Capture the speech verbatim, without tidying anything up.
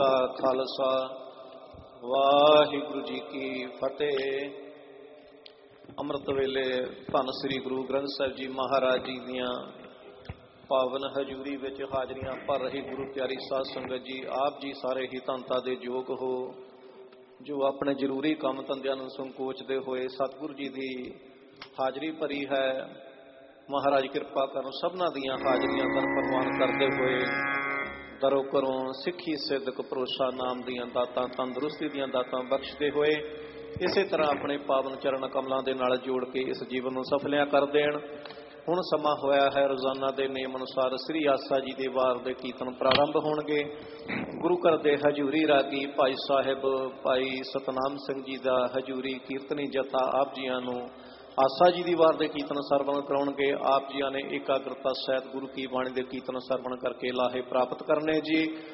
ਖਾਲਸਾ ਵਾਹਿਗੁਰੂ ਜੀ ਕੀ ਫਤਿਹ। ਅੰਮ੍ਰਿਤ ਵੇਲੇ ਧੰਨ ਸ੍ਰੀ ਗੁਰੂ ਗ੍ਰੰਥ ਸਾਹਿਬ ਜੀ ਮਹਾਰਾਜ ਜੀ ਦੀਆਂ ਪਾਵਨ ਹਜ਼ੂਰੀ ਵਿੱਚ ਹਾਜ਼ਰੀਆਂ ਭਰ ਰਹੀ ਗੁਰੂ ਪਿਆਰੀ ਸਾਧ ਸੰਗਤ ਜੀ, ਆਪ ਜੀ ਸਾਰੇ ਹੀ ਧੰਨਤਾ ਦੇ ਯੋਗ ਹੋ ਜੋ ਆਪਣੇ ਜ਼ਰੂਰੀ ਕੰਮ ਧੰਦਿਆਂ ਨੂੰ ਸੰਕੋਚਦੇ ਹੋਏ ਸਤਿਗੁਰੂ ਜੀ ਦੀ ਹਾਜ਼ਰੀ ਭਰੀ ਹੈ। ਮਹਾਰਾਜ ਕਿਰਪਾ ਕਰਨ ਸਭਨਾਂ ਦੀਆਂ ਹਾਜ਼ਰੀਆਂ ਦਾ ਪ੍ਰਵਾਨ ਕਰਦੇ ਹੋਏ ਦਰੋਂ ਘਰੋਂ ਸਿੱਖੀ ਸਿੱਧਕ ਭਰੋਸਾ ਨਾਮ ਦੀਆਂ ਦਾਤਾਂ, ਤੰਦਰੁਸਤੀ ਦੀਆਂ ਦਾਤਾਂ ਬਖਸ਼ਦੇ ਹੋਏ ਇਸੇ ਤਰ੍ਹਾਂ ਆਪਣੇ ਪਾਵਨ ਚਰਨ ਕਮਲਾਂ ਦੇ ਨਾਲ ਜੋੜ ਕੇ ਇਸ ਜੀਵਨ ਨੂੰ ਸਫਲਿਆਂ ਕਰ ਦੇਣ। ਹੁਣ ਸਮਾਂ ਹੋਇਆ ਹੈ, ਰੋਜ਼ਾਨਾ ਦੇ ਨੇਮ ਅਨੁਸਾਰ ਸ੍ਰੀ ਆਸਾ ਜੀ ਦੇ ਵਾਰ ਦੇ ਕੀਰਤਨ ਪ੍ਰਾਰੰਭ ਹੋਣਗੇ। ਗੁਰੂ ਘਰ ਦੇ ਹਜ਼ੂਰੀ ਰਾਗੀ ਭਾਈ ਸਾਹਿਬ ਭਾਈ ਸਤਨਾਮ ਸਿੰਘ ਜੀ ਦਾ ਹਜ਼ੂਰੀ ਕੀਰਤਨੀ ਜਥਾ ਆਪ ਜੀਆਂ ਨੂੰ ਆਸਾ ਜੀ ਦੀ ਵਾਰ ਦੇ ਕੀਰਤਨ ਸਰਵਣ ਕਰਾਉਣਗੇ। ਆਪ ਜੀਆਂ ਨੇ ਇਕਾਗਰਤਾ ਸਹਿਤ ਗੁਰੂ ਕੀ ਬਾਣੀ ਦੇ ਕੀਰਤਨ ਸਰਵਣ ਕਰਕੇ ਲਾਹੇ ਪ੍ਰਾਪਤ ਕਰਨੇ ਜੀ।